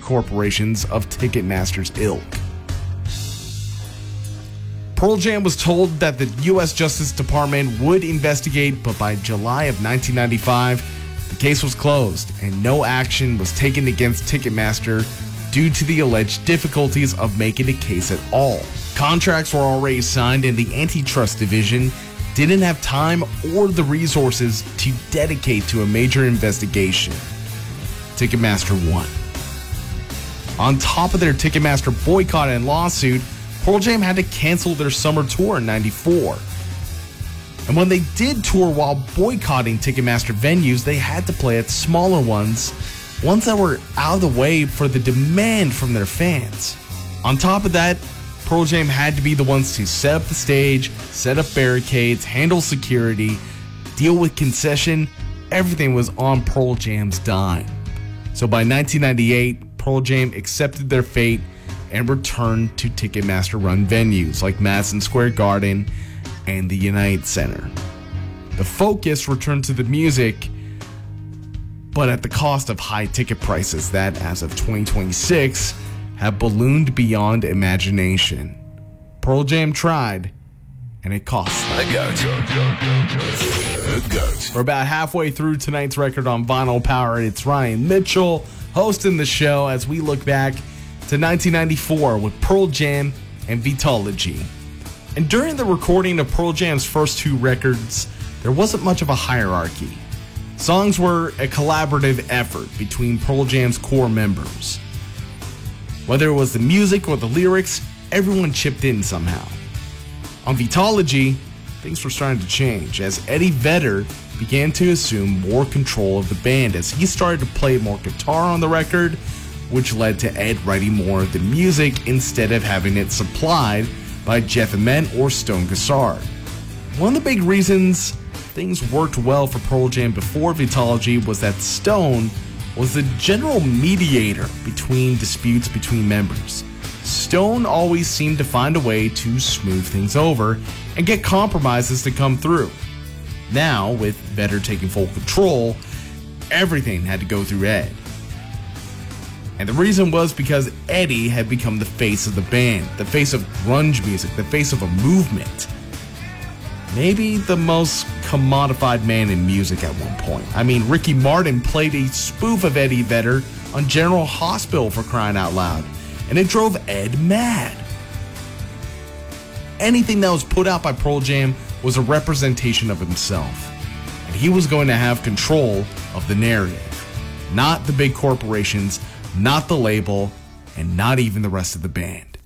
corporations of Ticketmaster's ilk. Pearl Jam was told that the U.S. Justice Department would investigate, but by July of 1995, the case was closed and no action was taken against Ticketmaster due to the alleged difficulties of making a case at all. Contracts were already signed and the antitrust division didn't have time or the resources to dedicate to a major investigation. Ticketmaster won. On top of their Ticketmaster boycott and lawsuit, Pearl Jam had to cancel their summer tour in '94. And when they did tour while boycotting Ticketmaster venues, they had to play at smaller ones that were out of the way for the demand from their fans. On top of that, Pearl Jam had to be the ones to set up the stage, set up barricades, handle security, deal with concession. Everything was on Pearl Jam's dime. So by 1998, Pearl Jam accepted their fate and returned to Ticketmaster-run venues like Madison Square Garden and the United Center. The focus returned to the music, but at the cost of high ticket prices that, as of 2026, have ballooned beyond imagination. Pearl Jam tried, and it cost them. We're about halfway through tonight's record on Vinyl Power. It's Ryan Mitchell hosting the show as we look back to 1994 with Pearl Jam and Vitalogy. And during the recording of Pearl Jam's first two records, there wasn't much of a hierarchy. Songs were a collaborative effort between Pearl Jam's core members. Whether it was the music or the lyrics, everyone chipped in somehow. On Vitalogy, things were starting to change as Eddie Vedder began to assume more control of the band as he started to play more guitar on the record, which led to Ed writing more of the music instead of having it supplied by Jeff Ament or Stone Gossard. One of the big reasons things worked well for Pearl Jam before Vitalogy was that Stone was the general mediator between disputes between members. Stone always seemed to find a way to smooth things over and get compromises to come through. Now, with Vedder taking full control, everything had to go through Ed. And the reason was because Eddie had become the face of the band, the face of grunge music, the face of a movement. Maybe the most commodified man in music at one point. I mean, Ricky Martin played a spoof of Eddie Vedder on General Hospital, for crying out loud, and it drove Ed mad. Anything that was put out by Pearl Jam was a representation of himself, and he was going to have control of the narrative, not the big corporations, not the label, and not even the rest of the band.